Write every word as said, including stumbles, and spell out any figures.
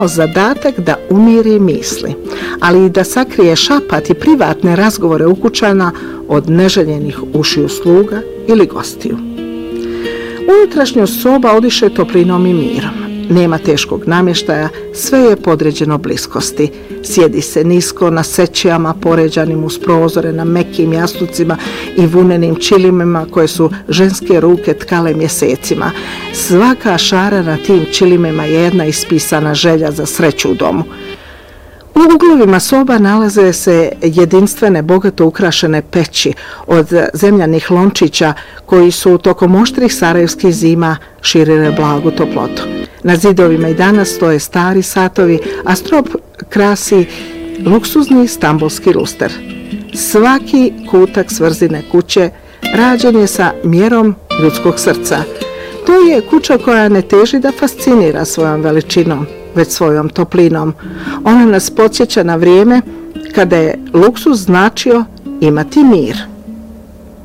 zadatak da umiri misli, ali i da sakrije šapat i privatne razgovore ukućana od neželjenih ušiju sluga ili gostiju. Unutrašnjost soba odiše toplinom i mirom. Nema teškog namještaja, sve je podređeno bliskosti. Sjedi se nisko na sećijama poređanim uz prozore, na mekim jastucima i vunenim čilimima koje su ženske ruke tkale mjesecima. Svaka šara na tim čilimima je jedna ispisana želja za sreću u domu. U uglovima soba nalaze se jedinstvene, bogato ukrašene peći od zemljanih lončića koji su tokom oštrih sarajevskih zima širile blagu toplotu. Na zidovima i danas stoje stari satovi, a strop krasi luksuzni stambulski luster. Svaki kutak svrzine kuće rađen je sa mjerom ljudskog srca. To je kuća koja ne teži da fascinira svojom veličinom, već svojom toplinom. Ona nas podsjeća na vrijeme kada je luksuz značio imati mir.